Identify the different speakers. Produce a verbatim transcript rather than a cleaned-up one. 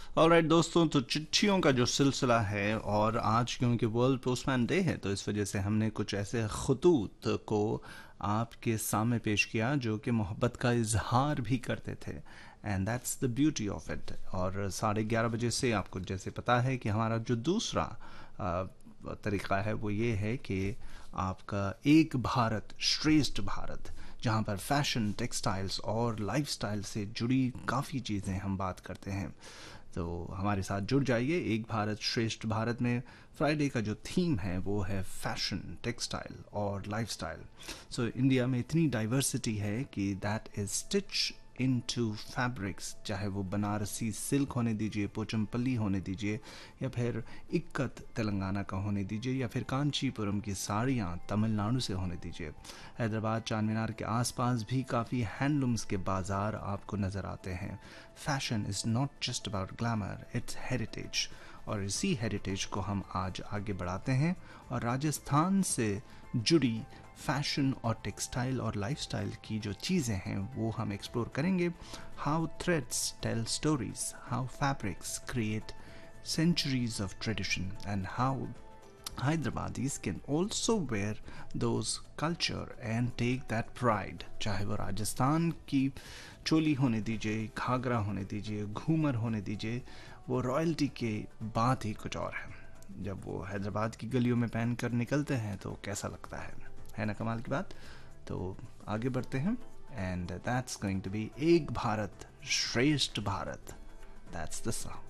Speaker 1: Alright दोस्तों, तो चिट्ठियों का जो सिलसिला है, और आज क्योंकि वर्ल्ड पोस्टमैन डे है तो इस वजह से हमने कुछ ऐसे खतूत को आपके सामने पेश किया जो कि मोहब्बत का इजहार भी करते थे। And that's the beauty of it. और साढ़े ग्यारह बजे से आपको जैसे पता है कि हमारा जो दूसरा आ, तरीका है वो ये है कि आपका एक भारत श्रेष्ठ भारत, जहाँ पर फैशन, टेक्सटाइल्स और लाइफस्टाइल से जुड़ी काफ़ी चीज़ें हम बात करते हैं। तो हमारे साथ जुड़ जाइए। एक भारत श्रेष्ठ भारत में फ्राइडे का जो थीम है वो है फैशन, टेक्सटाइल और लाइफस्टाइल। सो इंडिया में इतनी डाइवर्सिटी है कि that is stitch into fabrics, चाहे वो बनारसी सिल्क होने दीजिए, पोचमपल्ली होने दीजिए, या फिर इक्कत तेलंगाना का होने दीजिए, या फिर कांचीपुरम की साड़ियाँ तमिलनाडु से होने दीजिए। हैदराबाद चार मीनार के आसपास भी काफ़ी हैंडलूम्स के बाज़ार आपको नज़र आते हैं। Fashion is not just about glamour, it's heritage. और इसी हेरिटेज को हम आज आगे बढ़ाते हैं और राजस्थान से जुड़ी फैशन और टेक्सटाइल और लाइफस्टाइल की जो चीज़ें हैं वो हम एक्सप्लोर करेंगे। How threads tell stories, how fabrics create centuries of tradition, and how Hyderabadis can also wear those culture and take that pride। चाहे वो राजस्थान की चोली होने दीजिए, घाघरा होने दीजिए, घूमर होने दीजिए, वो रॉयल्टी के बात ही कुछ और है। जब वो हैदराबाद की गलियों में पहन कर निकलते हैं तो कैसा लगता है है ना कमाल की बात। तो आगे बढ़ते हैं। And that's going to be एक भारत श्रेष्ठ भारत। That's the song.